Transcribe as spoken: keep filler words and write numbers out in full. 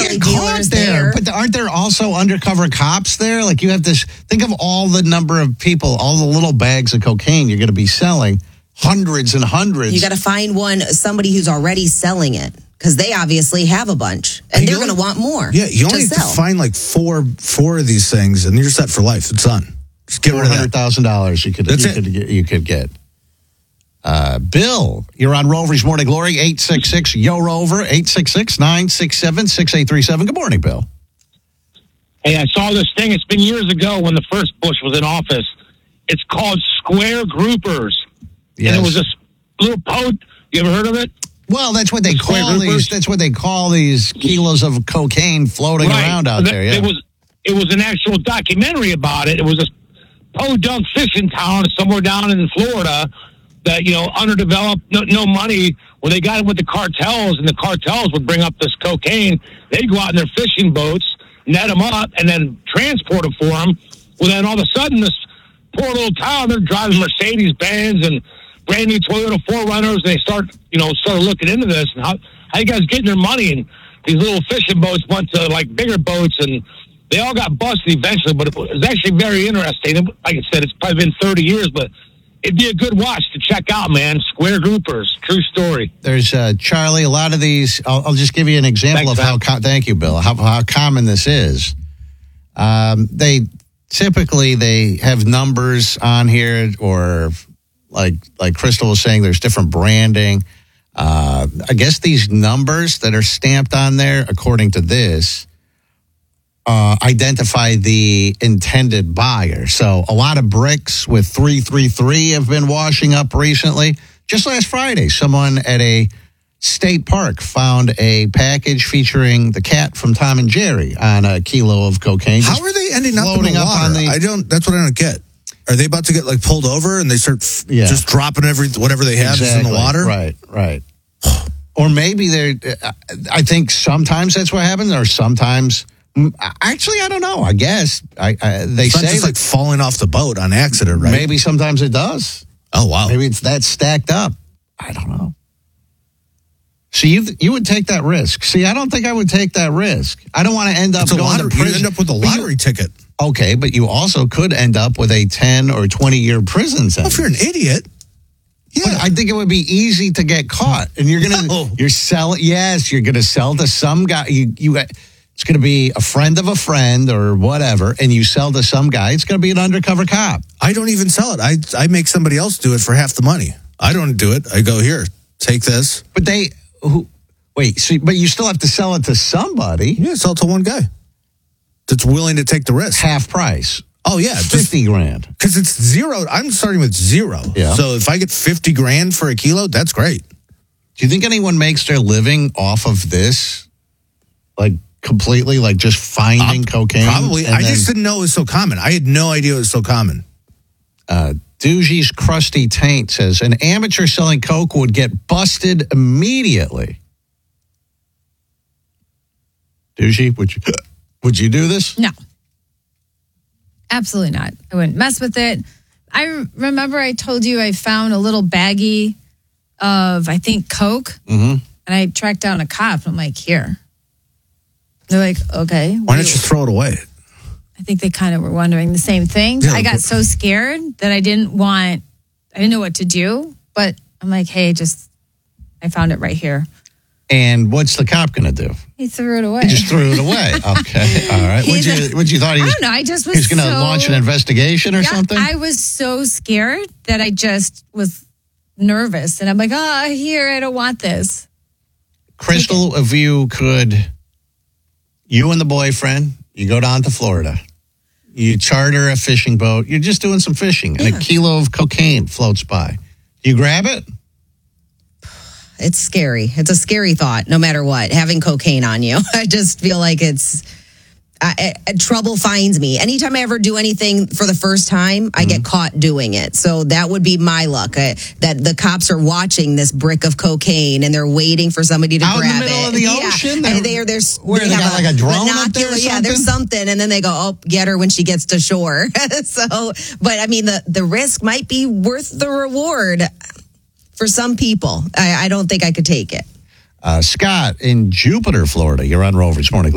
necessarily dealers there. But aren't there also undercover cops there? Like you have this, think of all the number of people, all the little bags of cocaine you're going to be selling, hundreds and hundreds. You got to find one, somebody who's already selling it. Because they obviously have a bunch, and, and they're going to want more. Yeah, you only have sell. to find like four, four of these things, and you're set for life. It's done. Just get rid of that. four hundred thousand dollars you could, you could get. You could get. Uh, Bill, you're on Rover's Morning Glory, eight six six, Y O Rover, eight six six, nine six seven, six eight three seven. Good morning, Bill. Hey, I saw this thing. It's been years ago when the first Bush was in office. It's called Square Groupers. Yes. And it was a little pod. You ever heard of it? Well, that's what they The call these. That's what they call these kilos of cocaine floating right. around out that, there. Yeah, it was. It was an actual documentary about it. It was a podunk fishing town somewhere down in Florida that, you know, underdeveloped, no, no money. When they got in with the cartels, and the cartels would bring up this cocaine, they'd go out in their fishing boats, net them up, and then transport it for them. Well, then all of a sudden, this poor little town, they're driving Mercedes-Benz and brand new Toyota four runners, and they start, you know, started looking into this and how, how you guys getting their money. And these little fishing boats went to like bigger boats, and they all got busted eventually. But it was actually very interesting. Like I said, it's probably been thirty years, but it'd be a good watch to check out, man. Square Groupers, true story. There's uh, Charlie. A lot of these. I'll, I'll just give you an example Thanks, of how. Com- thank you, Bill. How, how common this is. Um, they typically they have numbers on here, or like like Crystal was saying, there's different branding. Uh, I guess these numbers that are stamped on there, according to this, uh, identify the intended buyer. So a lot of bricks with three three three have been washing up recently. Just last Friday, someone at a state park found a package featuring the cat from Tom and Jerry on a kilo of cocaine. How are they ending up in the up water? on the, I don't. That's what I don't get. Are they about to get like pulled over and they start f- Yeah. just dropping every whatever they have exactly. is in the water? Right, right. Or maybe they're. I think sometimes that's what happens, or sometimes. Actually, I don't know. I guess I, I, they It's not say just that like falling off the boat on accident, right? maybe sometimes it does. Oh wow. Maybe it's that stacked up. I don't know. So you you would take that risk? See, I don't think I would take that risk. I don't want to end up It's a going lottery. to prison. You end up with a lottery ticket. Okay, but you also could end up with a ten or twenty year prison sentence. Well, if you're an idiot, yeah. But I think it would be easy to get caught, and you're gonna No. you're selling. Yes, you're gonna sell to some guy. You you it's gonna be a friend of a friend or whatever, and you sell to some guy. It's gonna be an undercover cop. I don't even sell it. I I make somebody else do it for half the money. I don't do it. I go, here, take this. But they who wait. So, but you still have to sell it to somebody. Yeah, sell it to one guy that's willing to take the risk. Half price. Oh yeah, just Fifty grand. because it's zero. I'm starting with zero. Yeah. So if I get fifty grand for a kilo, that's great. Do you think anyone makes their living off of this? Like completely, like just finding Uh, cocaine? Probably. And I then, just didn't know it was so common. I had no idea it was so common. Uh, Doogie's Crusty Taint says an amateur selling coke would get busted immediately. Doogie, would you would you do this? No. Absolutely not. I wouldn't mess with it. I remember I told you I found a little baggie of, I think, Coke. Mm-hmm. And I tracked down a cop. And I'm like, here. They're like, okay. Why don't you throw it away? I think they kind of were wondering the same thing. Yeah, I got but- so scared that I didn't want, I didn't know what to do. But I'm like, hey, just, I found it right here. And what's the cop going to do? He threw it away. He just threw it away. Okay, all right. Would He's you? Would you thought he I was? don't know. I just was He's going to so- launch an investigation or Yeah, something? I was so scared that I just was nervous. And I'm like, oh, here, I don't want this. Crystal, if you could, you and the boyfriend, you go down to Florida. You charter a fishing boat. You're just doing some fishing, and Yeah. a kilo of cocaine floats by. You grab it? It's scary. It's a scary thought, no matter what, having cocaine on you. I just feel like it's, I, I, trouble finds me. Anytime I ever do anything for the first time, I get caught doing it. So that would be my luck, uh, that the cops are watching this brick of cocaine and they're waiting for somebody to Out in the grab middle it. of the Yeah. ocean? And they're, they're, Where, they have got like a drone up there or binocular- Yeah, there's something? something. And then they go, oh, get her when she gets to shore. So, but I mean, the, the risk might be worth the reward. For some people, I, I don't think I could take it. Uh, Scott in Jupiter, Florida. You're on Rover's Morning.